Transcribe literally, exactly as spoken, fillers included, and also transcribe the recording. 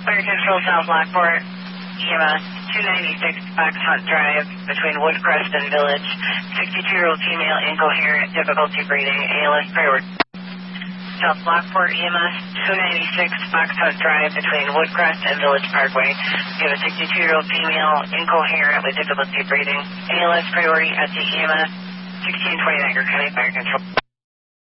Fire Control South Lockport, E M S two ninety-six Fox Hunt Drive between Woodcrest and Village. sixty-two-year-old female, incoherent, difficulty breathing, A L S priority. South Lockport, E M S two ninety-six Fox Hunt Drive between Woodcrest and Village Parkway. You have a sixty-two-year-old female, incoherent with difficulty breathing, A L S priority at the E M S sixteen twenty-nine County Fire Control.